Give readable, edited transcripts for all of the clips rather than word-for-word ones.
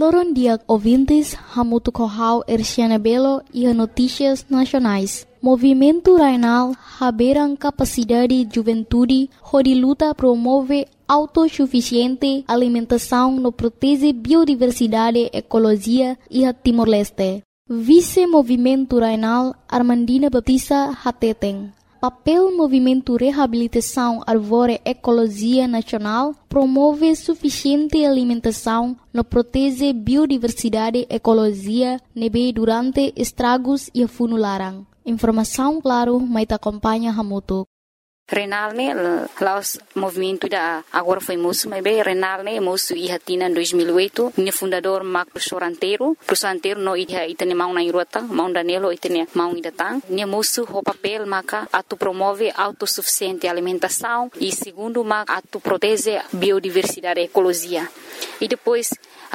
Aloron dia ouvintes, hamutu kohau Erciana Belo e notícias nacionais. Movimento Rainal haberam capacidade juventude, onde luta promove autossuficiente alimentação no protege biodiversidade, ecologia e a Timor-Leste. Vice-Movimento Rainal Armandina Baptista Hateteng. Papel Movimento Reabilitação Árvore Ecologia Nacional promove suficiente alimentação no protege biodiversidade ecologia nebe durante estragos e funularan. Informação claro, mas acompanha Hamutuk. Renal ne laos movimento da agora foi moço, mas bem Renal ne moço e hatina em 2008, minha fundador Marco Professor Anteiro no itene mão na irota, mão danelo itene mão idatang, minha moço o papel maca atu promove autossuficiente alimentação e segundo maca atu protege biodiversidade ecologia. E depois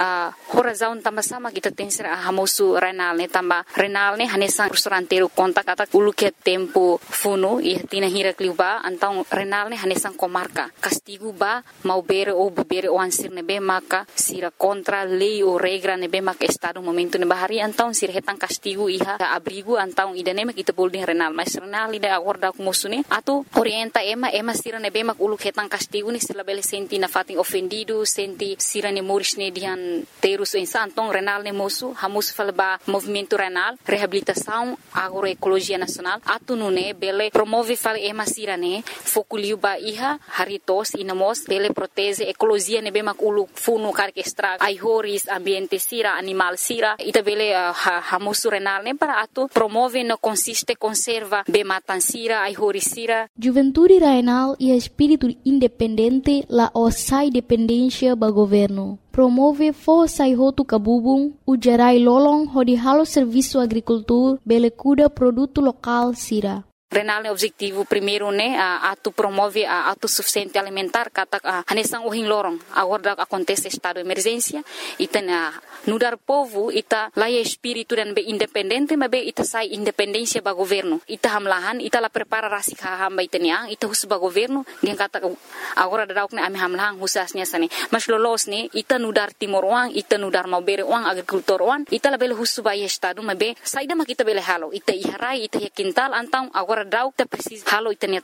razão também sama kita tem ser hamosu Renal ne tamba Renal ne hanesang Professor Anteiro conta kata ulu que tempo funo e hatina hira kliuba então Renal ne hanesang comarca castigo ba mau bere ou bere o ansir nebe maka sira contra lei ou regra nebe maka estado momento ne bahari então sira hetang castigo iha abrigo então idane mak kita bolding Renal mas Renal ida acorda com mosune atu orienta ema sira nebe mak ulu hetang castigo ni sila bele senti na fating ofendido senti sira ne moris ne dihan terus então Renal ne moço hamus falba movimento Renal reabilitação agroecologia nacional atu nune bele promove fale ema sira ne foculiu ba iha haritos inamos bele protege ecologia nebe mak ulu funu karke estraga ai horis ambiente sira animal sira ita bele hamusu Renal ne para atu promove no consiste conserva be matan sira ai horis sira. Juventude Rainal e espírito independente la osai dependência ba governo. Promove força e roto cabubung, o gerai lolong hodi halo serviço agricultor, bele cuida produto local sira. Renal ne objetivo primeiro ne atu promove a autossuficiente alimentar kata hanesang uhin lorong agora acontece estado de emergência ita nudar povo ita laia espírito dan be independente mas be ita sai independência ba governo ita hamlahan ita la prepara rasik hamba itania ita hus ba governo dia kata agora dauk ne ami hamlahan husasnya sane mas lolos ne ita nudar timor uang ita nudar mau bere uang agricultor uang ita la bele hus ba estado mas be saida mak ita bele halo ita iharai ita quintal antang agora dauk ta precisa halo itania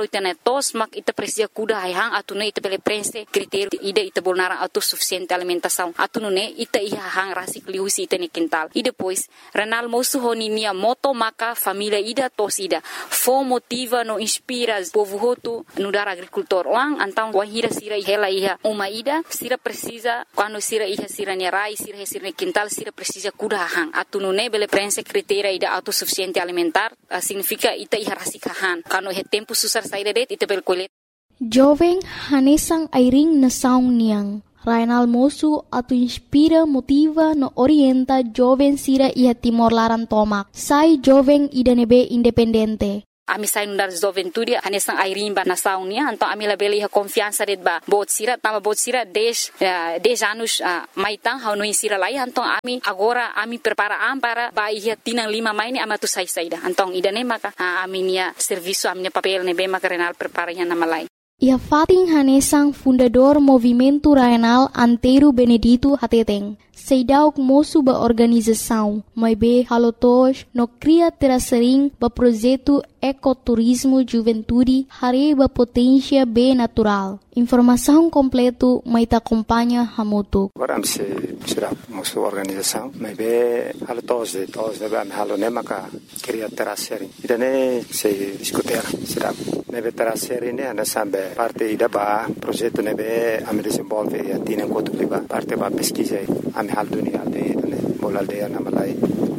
tos mak ita precisa kuda hang atune ita bele prense critério ida ita bolnara autossuficiente alimentação atune ita iha hang rasik liusi itani quintal e depois Renal moço honinia moto maka família ida tos ida fo motiva no inspira povo hotu no dar agricultor uang antang wahira sira hela iha uma ida sira precisa quando sira iha sira nerai sira quintal sira precisa kuda hang atune bele prense critério ida autossuficiente alimentar significa ita iha rasikahan kano he tempo susar saída det ita bel kolet jovem hanesang airing na saung niang Rainal moço atu inspira motiva no orienta jovem sira iha Timor Laran tomak sai jovem ida nebe independente. Ami sai nundar juventude hanesang airing ba nasaung nia então ami la bele iha confiança det ba bot sira 10 anos maitang hau no insira lai então ami agora ami prepara para ba iha tinang 5 mai ni amatu sai saida então ida ne maka ami nia serviço ami nia papel ne be maka Renal prepara iha nama lai. Ia fating hanesang fundador Movimento Rainal Anteiro Benedito Hateteng. Seidauk moço ba organização, mas be halotos no cria terasering ba projeto ecoturismo juventude hari ba potência be natural. Informação completo mai ta acompanha Hamutuk. Agora se será moço organização, mas be halotos de ba halo ne maka cria terasering. Idane se discutir será nebe terasering ne ana sambe parte ida ba projeto nebe am desenvolve e atina enquanto liba parte ba pesquisa hal dunia aldeia bola aldeia na Malai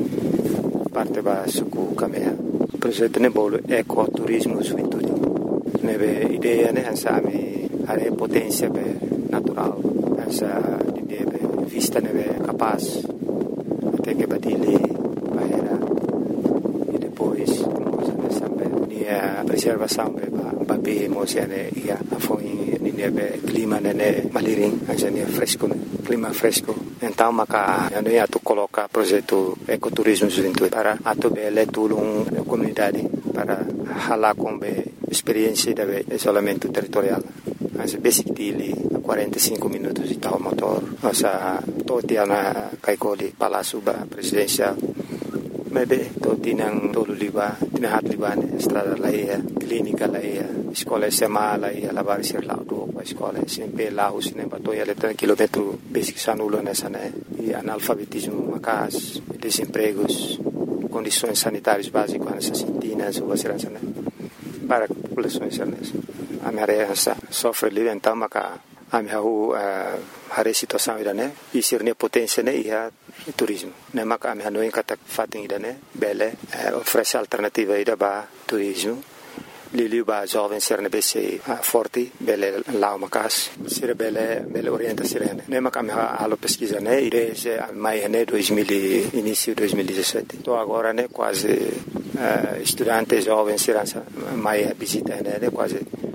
parte ba suku kamea projeto ne bolo ecoturismo juventude nebe ideia ne hansa ami are potência be natural hansa ideia be vista nebe capaz até que batile bahera e depois sambe nia preservação be ba be mosiane ia afoi nebe clima ne maliring hansa ne fresco clima fresco. Então, maka ano ia tu coloca projeto ecoturismo juventude para atu bele tulung comunidade para hala com be experiência de isolamento territorial. Mas basic dili 45 minutos de tal motor Osa totia na kaikoli Palácio Presidencial. Maybe toti nang tolu liba, tinahat liba ne estrada laia, clínica laia, escola SMA laia, lavar ser lá do escola SMP lá os ne batoia leta quilômetro basic sanulo nessa né e analfabetismo macas, desempregos, condições sanitárias básicas nessas sintinas ou segurança né para populações nessa. A minha sofre ali então maca a minha hari situação ida né e sirne potência né e turismo né maka a minha não encata fatem ida né bele oferece alternativa ida ba turismo lili ba jovem ser ne bc forte bele lá macas sira bele orienta sirene né maka a minha alo pesquisa né desde maio né 2000 início 2017 então agora né quase estudantes jovens sirança maio visita né quase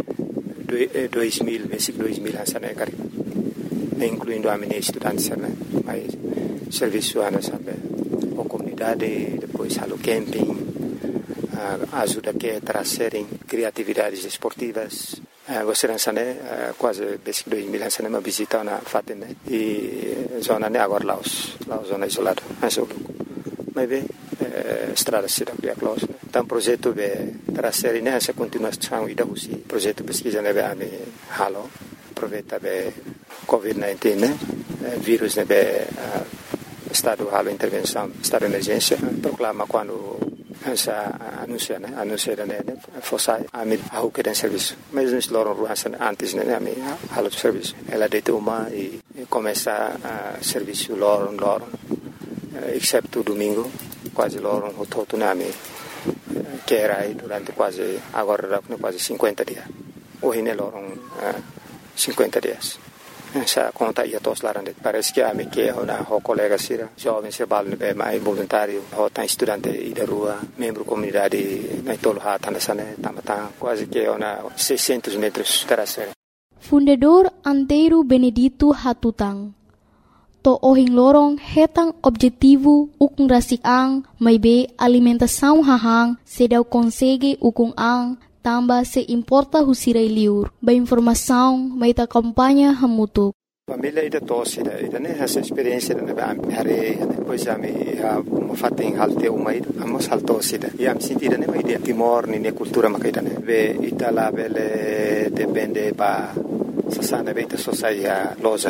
2000 basic 2000 sana kari incluindo a minha estudante né mas serviço ana sabe a comunidade depois halo camping ajuda que trazerem criatividades esportivas você não sabe quase basic 2000 sana uma visita na fatem né e zona né agora Laos zona isolada mas bem estrada cidade close então projeto de trazer nessa continuação e da usi projeto pesquisa né be halo aproveita be COVID-19 né vírus né be estado halo intervenção estado de emergência proclama quando essa anuncia né fosse a o que tem serviço mas nós loram antes né halo serviço ela deita uma e começa a serviço loram exceto domingo quase loram o todo nome que era aí durante quase agora quase 50 dias hoje ne loram 50 dias essa conta ia todos lá parece que a me que uma colega sira jovem se balne be mais voluntário ou tá estudante e da rua membro comunidade na tolo hata nessa né tamata quase que uma 600 metros terasera Fundador Antero Benedito Hatutang to ohing lorong hetang objetivo ukung rasik ang may be alimentação hahang sedaw konsege ukung ang tamba se importa husiray liur ba informação may ta kampanya hamutuk família ida tosse ida né essa experiência né hari depois a me fatem halte uma ida amos haltosse ida e am sentida né mai dia timor ni cultura makaida né ve itala bele depende ba sasana beta sosaia loja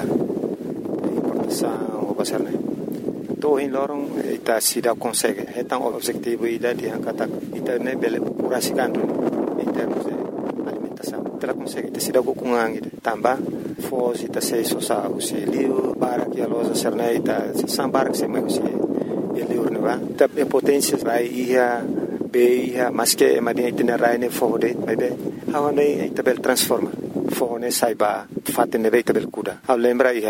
o basarne to in lorong ita sida consegue então objetivo ida de angkata ita ne bele purasikando em termos de alimentação ela consegue te sida gokungang ida tamba foz ita sei sosa usi liu para que a loja serne ita sambar que se mai usi liu ne va ta potência vai ia be ia mas que madia itinerário ne fode bebe hawane ita bel transforma fone saiba fatte ne veita bel kuda a lembra ia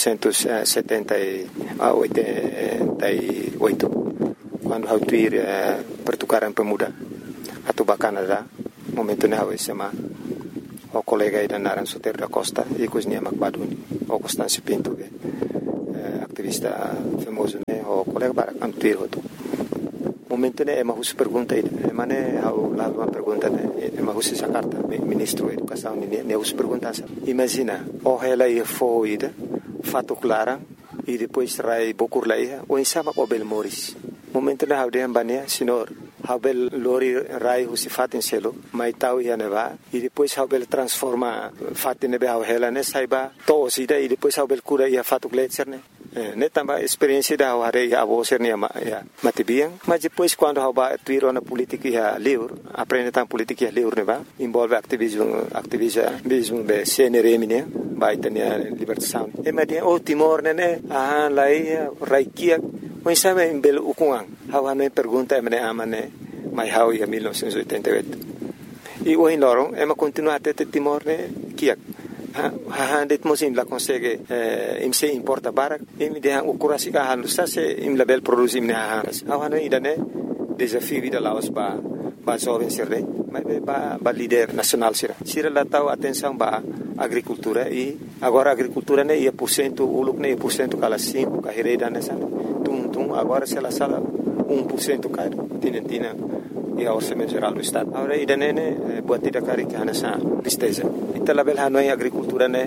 1978 quando hau tuir pertukaran pemuda atau Canada momento ne hau sema o colega ida naran Soter da Costa e cosnia Macbaduni o Constâncio Pinto activista famoso ne o colega para antuir hoto momento ne ema hus pergunta ida mane hau la uma pergunta ne ema hus essa carta ministro da educação ne hus pergunta imagina o ela ia foi ida fato clara e depois rai bokur laia o insama o bel moris momento ne hau de ambania senhor hau bel lori rai hus fatin selo mai tau ia neva e depois hau bel transforma fatin ne hau ela ne saiba to sida e depois hau bel cura ia fato gletser ne tambah experiência da hari a você ne matibiang mas depois quando hau ba tuiro na política ia liur aprende tam política ia liur ne ba envolve ativismo be CNRM ne ba itania libertação e madia o Timor ne lai raikia mas sabe em belo ukungang hau ne pergunta me amane mai hau ia 1988 e o lorong ema continua até Timor ne kiak det musim la consegue imse importa barak im de ukurasi ka halu se im label produzi im ha awana idane desafio vida laos ba jovem sirre ba líder nacional sira la tau atenção ba agricultura e agora agricultura ne ia porcento uluk ne porcento kala 5 ka hereda nessa tum agora se la sala 1% caro tinentina e a orçamento geral do estado agora idane ne buat tidak kari ka nessa tristeza ita label hanoi agricultura ne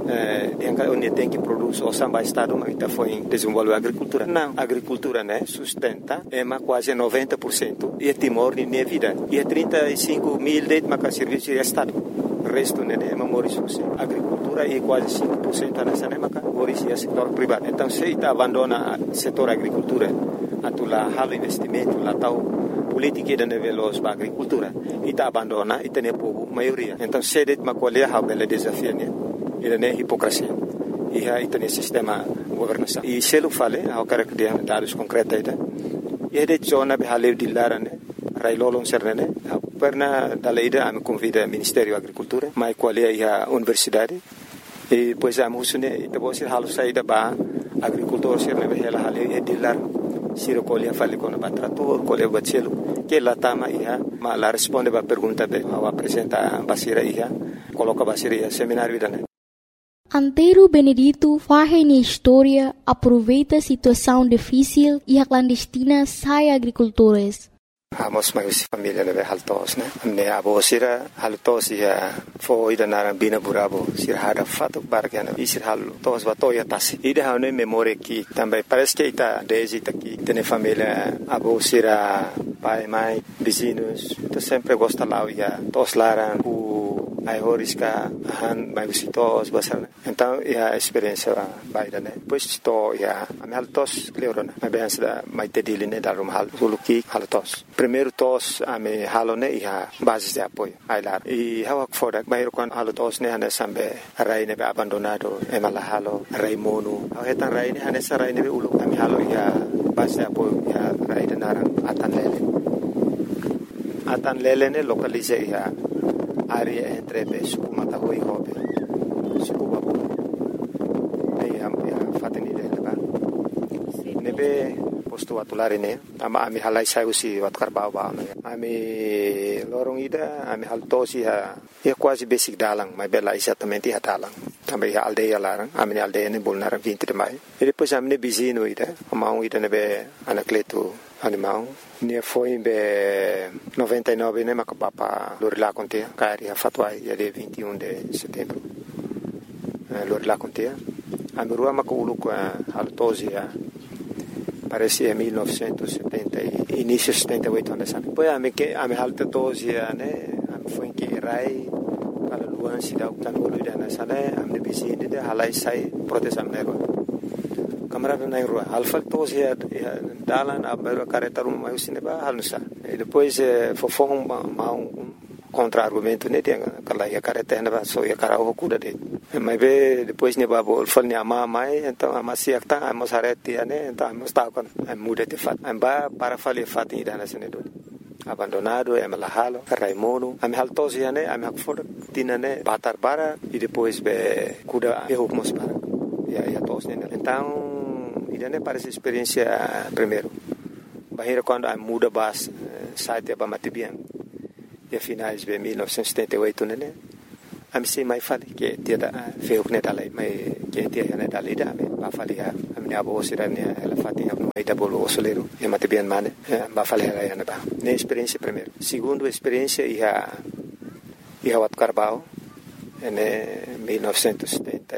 onde tem que produzir o samba estado mas está foi desenvolver a agricultura não a agricultura né sustenta quase 90% e Timor nem é vida e 35 mil de serviço de estado o resto né é morismo agricultura e quase 5% nessa né morismo é setor privado então se está abandona o setor agricultura atula halo investimento lá tal política da veloz para agricultura e está abandona e tem povo maioria então se det macolher a bela desafio né ele é hipocrisia e aí tem sistema governança e se ele fala ao cara que tem dados concretos e de zona behale de larane railolon sernene perna da leida am convida Ministério Agricultura mai qualia a universidade e pois a musune e depois halu saída ba agricultor serne behela hale de lar siro colia fale con batrator colia bacelo que la tama ia ma la responde ba pergunta be ao apresenta basira ia coloca basira ia seminário dane Antero Benedito faz na história aproveita a situação difícil e a clandestina sai agricultores. Amos mais família leve haltos né ne abo sira haltos ia foi da narambina burabo sira hada fato bargana isir haltos batoya tas ida hane memória que também parece que está desde aqui tem família abo sira pai mãe vizinhos então sempre gosta lá ia tos laran ai horiska han mai visitos basar então a experiência baida né depois to ia am haltos leorona a bença da mai tediline da rum hal suluki haltos primeiro tos ame halone ia base de apoio ai lá e hawak foda bairo kan haltos ne hane sambe rai ne abandonado e mala halo rai mono hetan rai ne hane sarai ne ulu ame halo ia base de apoio ia rai de narang atan lele ne localize ia área entre suku Matahui e Hobe suku babu aí a fateni dele ba nebe posto atulare ne ama ami halai sai usi wat karbau ba ami lorong ida ami haltosi ha quase basic dalang mai bela exatamente ha dalang também a aldeia larang ami aldeia ne bolnar 20 de maio e depois ami ne bizino ida amau ida nebe anacleto animal ne foi em 99 né macapapa Lorila Contea cari a fatuai dia 21 de setembro Lorila Contea a mirua maculu com altosia parece em 1970 início 78 anos depois a me alta tosia né a foi que rai para luan sida utanolo dana sana am de bizine de halai sai protesam nego kamera na rua alfa tosia dalan abero careta uma mais cineba halusa e depois fofong contra argumento né tem aquela ia careta na só ia cara o cuda de mas depois ne babo fal ne ama mai então ama siak ta amos areti né então amos ta con muda de fat amba para fale fat ida na senedo abandonado é malahalo raimono am haltosia né am hakfor tinane batar bara e depois be cuda e hukmos para ia tos né então idane parece experiência primeiro bahira quando a muda bas site ba matibian e finais de 1978 né a me sei mai fale que dia da feu que dalai mai que dia né dalai da me ba fale a minha avó sirane ela fatinha no meio da bolo osoleiro e matibian mane ba fale ela ia ba ne experiência primeiro segundo experiência ia wat Carbau em 1970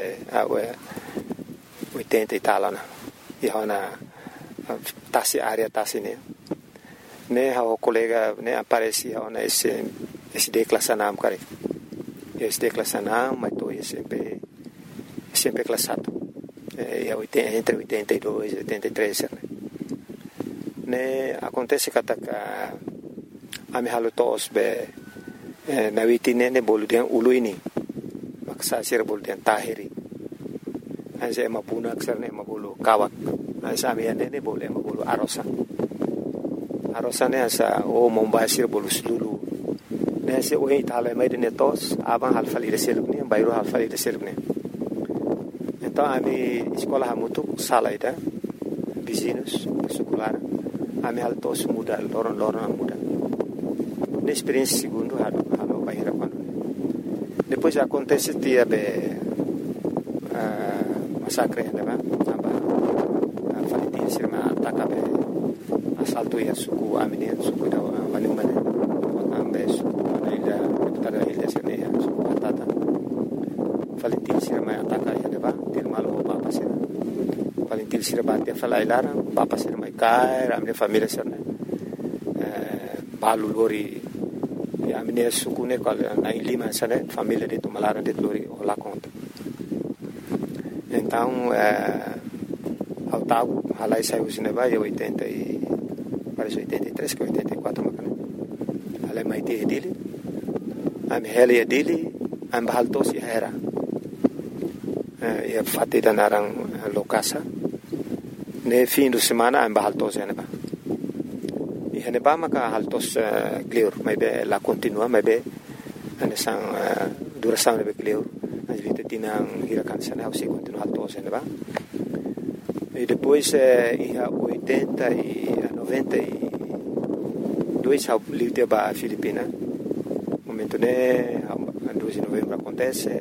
80 e tal né e hona tasi área tasi ne o colega ne aparece hona esse declassanam kare esse declassanam mas tô sempre classado e entre 82 e 83 ne acontece que a me halo tos be na witine ne boludian uluini maksa sir boludian tahiri anse mapuna aksar ne mabulu kawak ansa miane ne boleh mabulu arosa ne asa o mombasir bolu sululu ne se o itala mai de netos abang halfali de selubni bayro halfali de selubni então ami escola hamutu salaida vizinhos secular ami altos muda loron muda ne experiência segundo halo bayra quando depois acontece dia be masakre né ba falitin sirma atakabe asalto ya suku amine suku da manumane ambe suku ida tada ilha sirne suku atata falitin sirma ataka gentil sira bate falai lara papa sira mai kai amne família sira balu lori amne sukune kal na lima sira família de tomalara de lori ola conta então ao tago halai saiu cinema e 80 e parece 83 que 84 macana halai mai te dele am hele dele am bahalto si era e fatti da narang lokasa ne fim de semana am bahalto se neba e neba maka haltos clear mai be la continua mai be ane sang duração be clear as vite tinang hirakan sana se continua halto se neba e depois ia 80 e 92 ao livre ba Filipina momento ne 2 de novembro acontece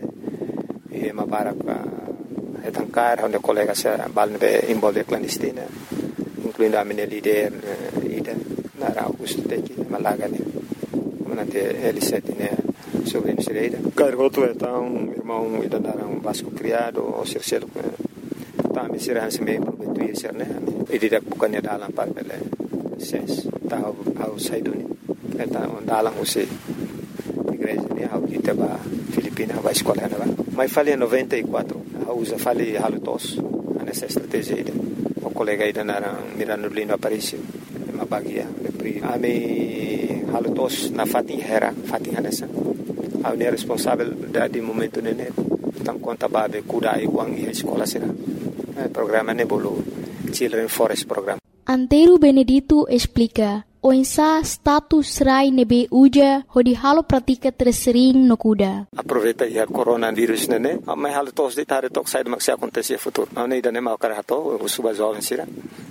e uma barca etancar onde colegas balne envolve clandestina incluindo a minha líder ida na Augusto Teki Malaga né manante L7 né sobre a Misereira cargoto então irmão ida naram Vasco criado o Cercelo tá me será se meio prometo ir né e dirá bukannya dalam par bele ses tá ao saiduni então dalam você igreja né ao kita ba Filipina vai escola né mas falei em 94 usa falei halutos nessa estratégia o colega ainda era mirando lindo apareceu uma bagia a me halutos na Fatihera nessa a minha responsável de momento nene tão conta babe kuda e uang e escola será programa nebolo Children Forest Program. Antero Benedito explica o insa status rai nebe uja hodi halo pratika tersering no kuda. Aproveita ya coronavírus nene, mas halo tos de tare tok sai de acontecer futuro. Não nem dane mau karato, o suba jovem sira.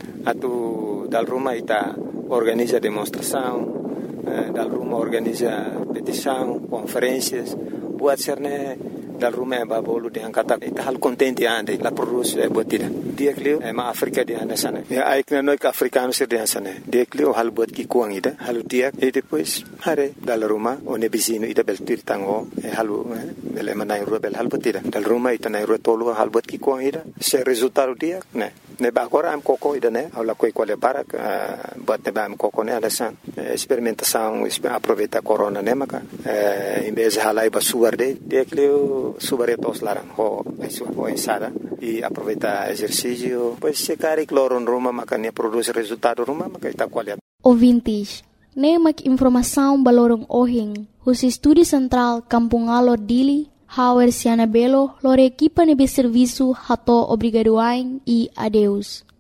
Atu dal Roma ita organiza demonstração, dal Roma organiza petição, conferências, buat serne dal Roma ba bolu de angkata ita hal contente ande la produce botida. Dia klio ma Afrika de anda sana. Ya aikna no ka africano sir de sana. Dia klio hal bot ki kuang ida, hal dia e depois hare dal Roma o ne bisino ida bel tirtango halu bel manai rubel hal botida. Dal Roma ita nai rotolo hal bot ki kuang ida. Se resultado dia ne ba agora am koko ida ne ala koi quale barak bot ne ba am koko ne ada san. Experimentação aproveita corona ne maka em vez de halai ba suarde dia klio subaretos larang ho ensada e aproveita exercício pois se cari cloro no Roma makanya produz resultado Roma maka ita qualidade. Ouvintes, nemak informação balorong ohing, os estúdio central Kampung Alor Dili, Hauer Siana Belo, lor equipa nebe serviço hato obrigadoain e adeus.